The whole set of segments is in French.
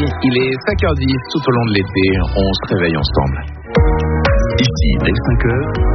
il est 5h10, tout au long de l'été, on se réveille ensemble. Ici, dès 5h,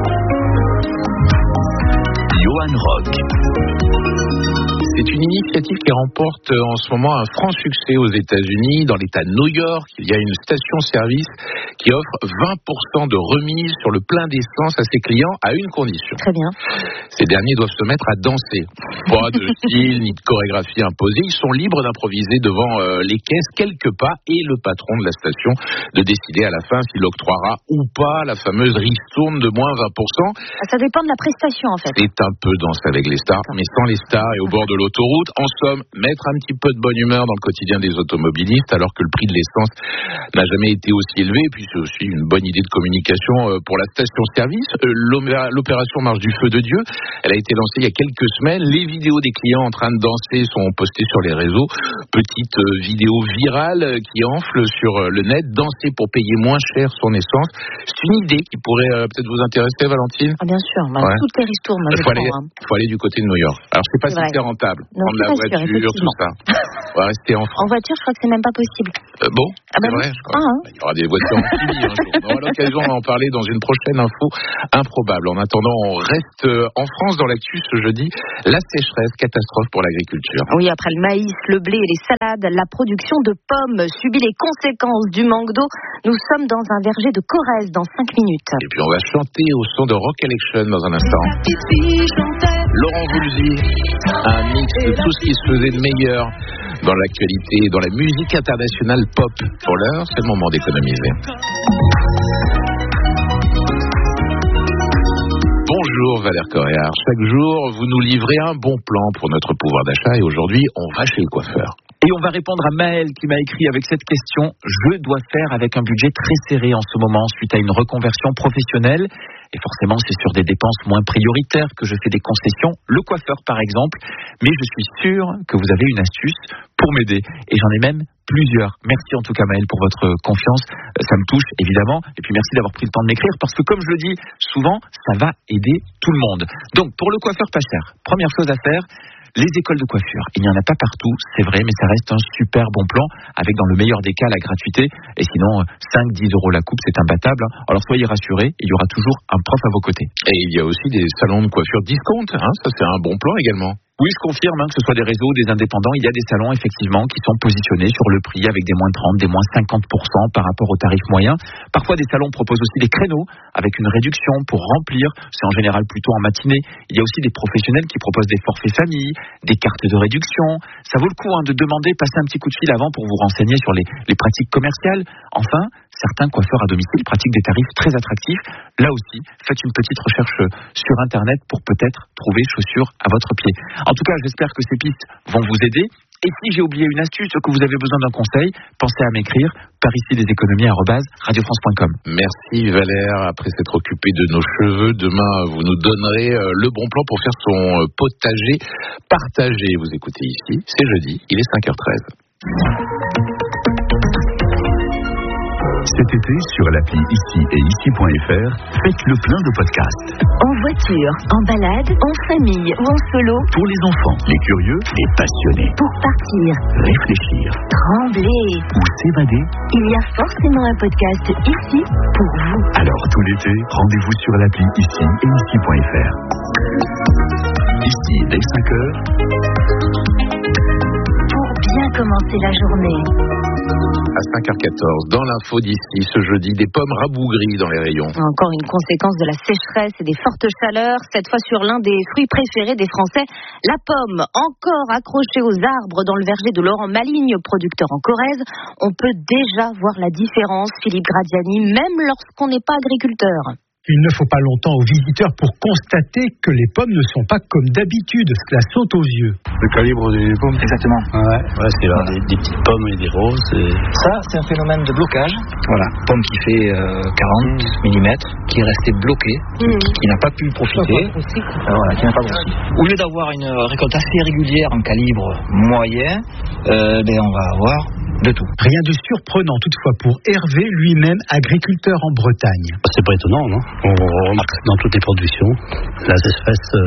Johan Rock. C'est une initiative qui remporte en ce moment un franc succès aux États-Unis. Dans l'État de New York, il y a une station-service qui offre 20% de remise sur le plein d'essence à ses clients à une condition. Très bien. Ces derniers doivent se mettre à danser. Pas de style ni de chorégraphie imposée. Ils sont libres d'improviser devant les caisses quelques pas et le patron de la station de décider à la fin s'il octroiera ou pas la fameuse ristourne de moins 20%. Ça dépend de la prestation en fait. C'est un peu Danse avec les stars, mais sans les stars et au bord de l'autoroute. En somme, mettre un petit peu de bonne humeur dans le quotidien des automobilistes alors que le prix de l'essence n'a jamais été aussi élevé. Et puis c'est aussi une bonne idée de communication pour la station-service. L'opération Marche du Feu de Dieu, elle a été lancée il y a quelques semaines. Les vidéos des clients en train de danser sont postées sur les réseaux. Petite vidéo virale qui enfle sur le net. Danser pour payer moins cher son essence. C'est une idée qui pourrait peut-être vous intéresser, Valentine. Ah bien sûr, Ouais. toutes les ristournes. Il faut aller du côté de New York. Alors c'est pas si c'est rentable. Non, prendre la voiture, tout ça. On va rester en France. En voiture, je crois que c'est même pas possible. Bon, c'est vrai, je crois. Il y aura des voitures en Chili un jour. On aura l'occasion d'en parler dans une prochaine info improbable. En attendant, on reste en France dans l'actu ce jeudi. La sécheresse, catastrophe pour l'agriculture. Oui, après le maïs, le blé et les salades, la production de pommes subit les conséquences du manque d'eau. Nous sommes dans un verger de Corrèze dans 5 minutes. Et puis on va chanter au son de Rock Election dans un instant. Laurent Voulzy, un mix de tout ce qui se faisait de meilleur dans l'actualité, dans la musique internationale pop. Pour l'heure, c'est le moment d'économiser. Bonjour Valère Coréard. Chaque jour, vous nous livrez un bon plan pour notre pouvoir d'achat et aujourd'hui, on va chez le coiffeur. Et on va répondre à Maël qui m'a écrit avec cette question. Je dois faire avec un budget très serré en ce moment suite à une reconversion professionnelle. Et forcément, c'est sur des dépenses moins prioritaires que je fais des concessions. Le coiffeur, par exemple. Mais je suis sûr que vous avez une astuce pour m'aider. Et j'en ai même plusieurs. Merci en tout cas, Maël, pour votre confiance. Ça me touche, évidemment. Et puis merci d'avoir pris le temps de m'écrire parce que, comme je le dis souvent, ça va aider tout le monde. Donc, pour le coiffeur pas cher, première chose à faire, les écoles de coiffure. Il n'y en a pas partout, c'est vrai, mais ça reste un super bon plan, avec dans le meilleur des cas la gratuité, et sinon 5-10 € la coupe, c'est imbattable. Alors soyez rassurés, il y aura toujours un prof à vos côtés. Et il y a aussi des salons de coiffure discount, ça c'est un bon plan également. Oui, je confirme, que ce soit des réseaux, des indépendants, il y a des salons effectivement qui sont positionnés sur le prix avec des moins 30, des moins 50% par rapport au tarif moyen. Parfois, des salons proposent aussi des créneaux avec une réduction pour remplir. C'est en général plutôt en matinée. Il y a aussi des professionnels qui proposent des forfaits famille, des cartes de réduction. Ça vaut le coup de demander, passer un petit coup de fil avant pour vous renseigner sur les pratiques commerciales. Enfin, certains coiffeurs à domicile pratiquent des tarifs très attractifs. Là aussi, faites une petite recherche sur Internet pour peut-être trouver chaussures à votre pied. En tout cas, j'espère que ces pistes vont vous aider. Et si j'ai oublié une astuce, que vous avez besoin d'un conseil, pensez à m'écrire pariciedeséconomies@radiofrance.com. Merci Valère. Après s'être occupé de nos cheveux, demain vous nous donnerez le bon plan pour faire son potager partagé. Vous écoutez ici, c'est jeudi, il est 5h13. Cet été, sur l'appli Ici et Ici.fr, faites le plein de podcasts. En voiture, en balade, en famille ou en solo. Pour les enfants, les curieux, les passionnés. Pour partir, Réfléchir trembler. ou s'évader. Il y a forcément un podcast ici pour vous. Alors tout l'été, rendez-vous sur l'appli Ici et Ici.fr. Ici, dès 5h, Pour bien commencer la journée. À 5h14, dans l'info d'ici, ce jeudi, des pommes rabougries dans les rayons. Encore une conséquence de la sécheresse et des fortes chaleurs, cette fois sur l'un des fruits préférés des Français, la pomme, encore accrochée aux arbres dans le verger de Laurent Maligne, producteur en Corrèze. On peut déjà voir la différence, Philippe Gradiani, même lorsqu'on n'est pas agriculteur. Il ne faut pas longtemps aux visiteurs pour constater que les pommes ne sont pas comme d'habitude, cela saute aux yeux. Le calibre des pommes. Exactement. Ouais, c'est là, des petites pommes et des roses. Ça, c'est un phénomène de blocage. Voilà, pomme qui fait 40 mm, qui est restée bloquée, qui n'a pas pu profiter. Voilà, qui n'a pas grossi. Au lieu d'avoir une récolte assez régulière en calibre moyen, on va avoir de tout. Rien de surprenant toutefois pour Hervé, lui-même agriculteur en Bretagne. C'est pas étonnant, non? On remarque dans toutes les productions la sécheresse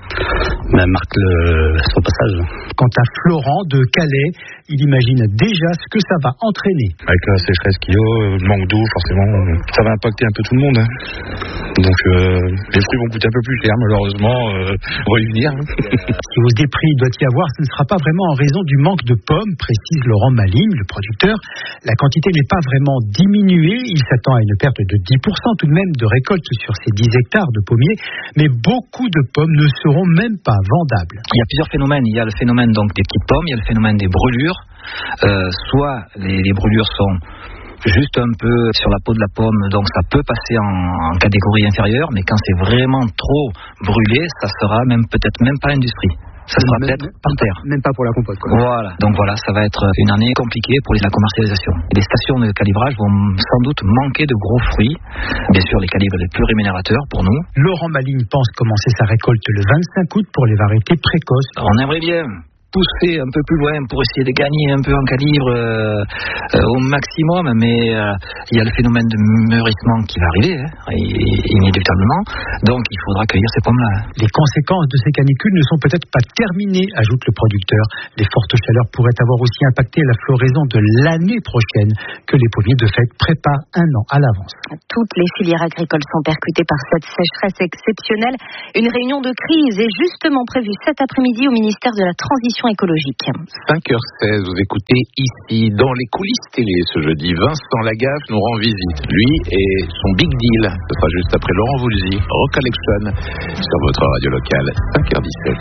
marque son passage. Quant à Florent de Calais, il imagine déjà ce que ça va entraîner. Avec la sécheresse qu'il y a, le manque d'eau, forcément, ça va impacter un peu tout le monde. Donc les fruits vont coûter un peu plus cher, malheureusement. On va y venir. Si hausse des prix doit y avoir, ce ne sera pas vraiment en raison du manque de pommes, précise Laurent Maligne, le producteur. La quantité n'est pas vraiment diminuée. Il s'attend à une perte de 10% tout de même de récolte sur ces 10 hectares de pommiers. Mais beaucoup de pommes ne seront même pas vendables. Il y a plusieurs phénomènes. Il y a le phénomène donc des petites pommes, il y a le phénomène des brûlures. Soit les brûlures sont juste un peu sur la peau de la pomme, donc ça peut passer en catégorie inférieure, mais quand c'est vraiment trop brûlé, ça sera peut-être même pas industrie. Ça sera peut-être par terre. Même pas pour la compote, quoi. Voilà. Donc voilà, ça va être une année compliquée pour la commercialisation. Les stations de calibrage vont sans doute manquer de gros fruits. Bien sûr, les calibres les plus rémunérateurs pour nous. Laurent Maligne pense commencer sa récolte le 25 août pour les variétés précoces. On aimerait bien pousser un peu plus loin pour essayer de gagner un peu en calibre au maximum, mais il y a le phénomène de mûrissement qui va arriver, inéluctablement, donc il faudra cueillir ces pommes-là. Les conséquences de ces canicules ne sont peut-être pas terminées, ajoute le producteur. Les fortes chaleurs pourraient avoir aussi impacté la floraison de l'année prochaine, que les pommiers de fait préparent un an à l'avance. Toutes les filières agricoles sont percutées par cette sécheresse exceptionnelle. Une réunion de crise est justement prévue cet après-midi au ministère de la Transition écologique. 5h16, vous écoutez ici, dans les coulisses télé ce jeudi, Vincent Lagaffe nous rend visite. Lui et son big deal. Ce sera juste après Laurent Voulzy, Rock Collection, sur votre radio locale, 5h17.